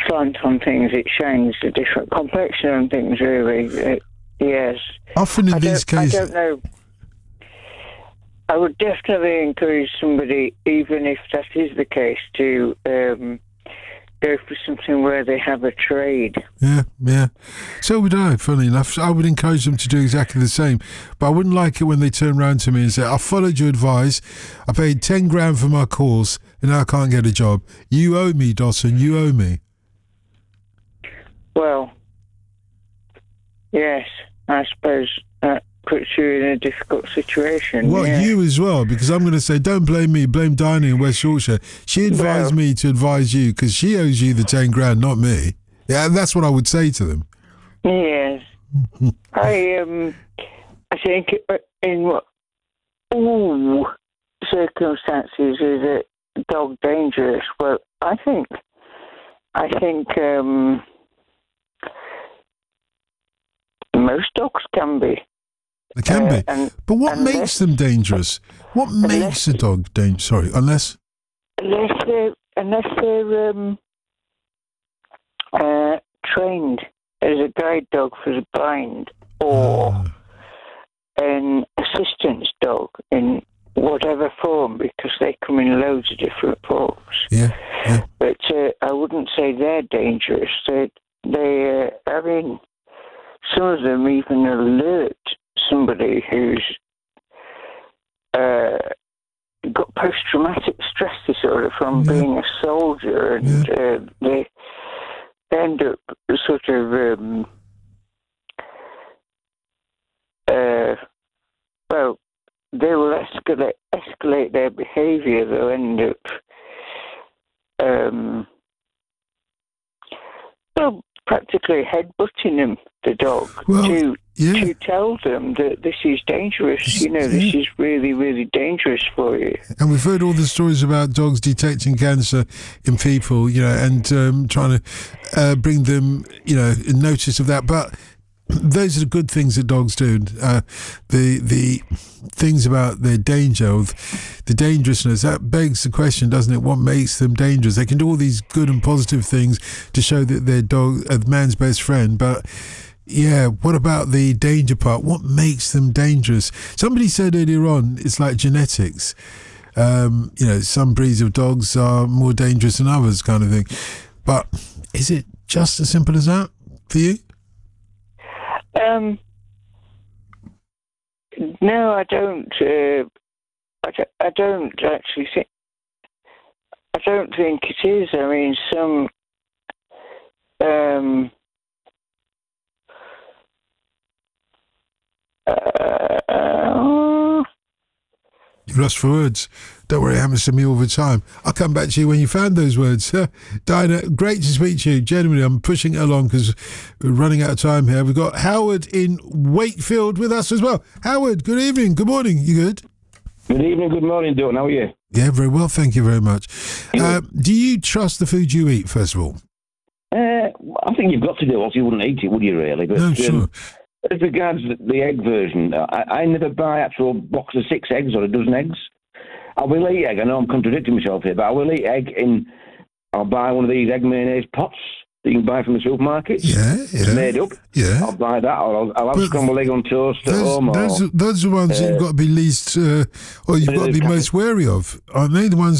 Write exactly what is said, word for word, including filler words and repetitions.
slant on things, it shines a different complexion on things, really. It, yes. Often in I these don't, cases... I don't know. I would definitely encourage somebody, even if that is the case, to um, go for something where they have a trade. Yeah, yeah. So would I, funny enough. I would encourage them to do exactly the same. But I wouldn't like it when they turn around to me and say, I followed your advice, I paid ten grand for my course, and now I can't get a job. You owe me, Dawson, you owe me. Well, yes, I suppose that puts you in a difficult situation. Well, yeah. you as well, because I'm going to say, don't blame me, blame Dinah in West Yorkshire. She advised No. me to advise you because she owes you the ten grand, not me. Yeah, that's what I would say to them. Yes. I um, I think in what ooh, circumstances is a dog dangerous? Well, I think I think um, most dogs can be. They can Uh, be. and- But what unless- makes them dangerous? What makes a dog dangerous? Sorry, unless... Unless they're, unless they're um, uh, trained as a guide dog for the blind or Ah. an assistance dog in whatever form, because they come in loads of different forms. Yeah, yeah. But uh, I wouldn't say they're dangerous. They, they uh, I mean, some of them even alert somebody who's uh, got post-traumatic stress disorder from Yeah. being a soldier, and Yeah. uh, they end up sort of, um, uh, well, they will escalate, escalate their behaviour. They'll end up, um, well, practically headbutting them, the dog, Well, to yeah. to tell them that this is dangerous. You know, this Yeah. is really, really dangerous for you. And we've heard all the stories about dogs detecting cancer in people, you know, and um, trying to uh, bring them, you know, notice of that. But those are the good things that dogs do. Uh, the the things about their danger, or the dangerousness, that begs the question, doesn't it? What makes them dangerous? They can do all these good and positive things to show that they're dog, uh, man's best friend, but yeah, what about the danger part? What makes them dangerous? Somebody said earlier on, it's like genetics. Um, you know, some breeds of dogs are more dangerous than others, kind of thing. But is it just as simple as that for you? Um, no, I don't. Uh, I, don't I don't actually think. I don't think it is. I mean, some. Um, uh, You're lost for words. Don't worry, it happens to me all the time. I'll come back to you when you found those words. Dinah, great to speak to you. Genuinely, I'm pushing it along because we're running out of time here. We've got Howard in Wakefield with us as well. Howard, good evening. Good morning. You good? Good evening, good morning, Dalton. How are you? Yeah, very well. Thank you very much. Uh, do you trust the food you eat, first of all? Uh, I think you've got to do it, else you wouldn't eat it, would you, really? But, No, sure. Um, as regards the, the egg version, I, I never buy actual box of six eggs or a dozen eggs. I will eat egg. I know I'm contradicting myself here, but I will eat egg in... I'll buy one of these egg mayonnaise pots that you can buy from the supermarkets. Yeah, yeah. Made up. Yeah. I'll buy that, or I'll, I'll have But scrambled egg on toast at Those, home. Or, those, those are the ones that you've got to be least, uh, or you've got to be uh, most wary of, aren't they? The ones